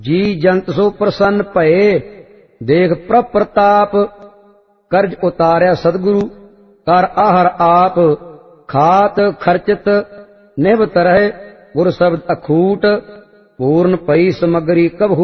जी जंत सो प्रसन्न भये, देख प्रभ प्रताप, कर्ज उतारया सदगुरु, कर आहर आप, खात खर्चित निभ तरह, गुर शब्द अखूट, पूर्ण पई समगरी कबहू